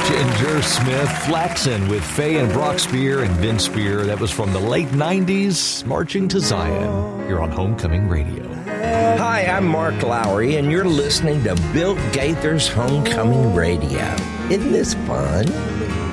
Ginger Smith, Flaxen with Faye and Brock Spear and Vince Spear. That was from the late 90s, Marching to Zion. You're on Homecoming Radio. Hi, I'm Mark Lowry, and you're listening to Bill Gaither's Homecoming Radio. Isn't this fun?